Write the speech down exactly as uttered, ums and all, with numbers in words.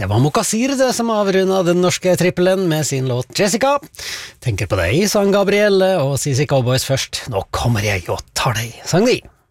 Det var Mokasir det som avrundet den norske trippelen med sin låt Jessica. Tenker på deg, sang Gabrielle, og Sisi Cowboys først. Nå kommer jeg og tar deg, sang de.